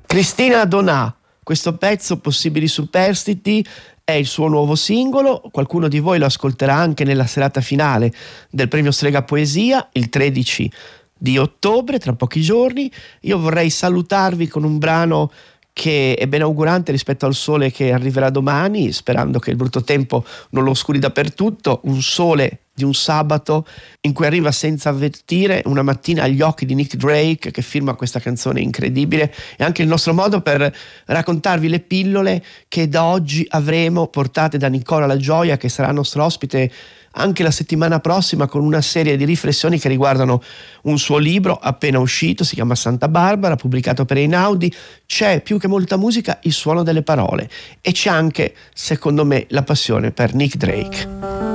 Cristina Donà, questo pezzo Possibili Superstiti è il suo nuovo singolo. Qualcuno di voi lo ascolterà anche nella serata finale del premio Strega Poesia il 13 di ottobre, tra pochi giorni. Io vorrei salutarvi con un brano che è ben augurante rispetto al sole che arriverà domani, sperando che il brutto tempo non lo oscuri dappertutto. Un sole di un sabato in cui arriva senza avvertire una mattina agli occhi di Nick Drake, che firma questa canzone incredibile. È anche il nostro modo per raccontarvi le pillole che da oggi avremo, portate da Nicola La Gioia, che sarà nostro ospite anche la settimana prossima con una serie di riflessioni che riguardano un suo libro appena uscito, si chiama Santa Barbara, pubblicato per Einaudi. C'è più che molta musica il suono delle parole e c'è anche, secondo me, la passione per Nick Drake.